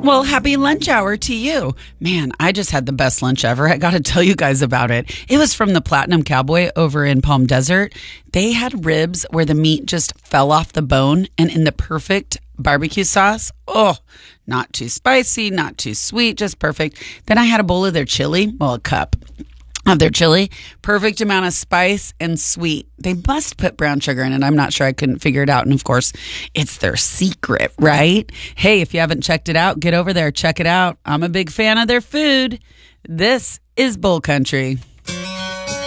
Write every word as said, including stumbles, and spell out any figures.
Well, happy lunch hour to you. Man, I just had the best lunch ever. I got to tell you guys about it. It was from the Platinum Cowboy over in Palm Desert. They had ribs where the meat just fell off the bone and in the perfect barbecue sauce. Oh, not too spicy, not too sweet, just perfect. Then I had a bowl of their chili, well, a cup of their chili, perfect amount of spice and sweet. They must put brown sugar in it. I'm not sure. I couldn't figure it out. And of course, it's their secret, right? Hey, if you haven't checked it out, get over there, check it out. I'm a big fan of their food. This is Bull Country.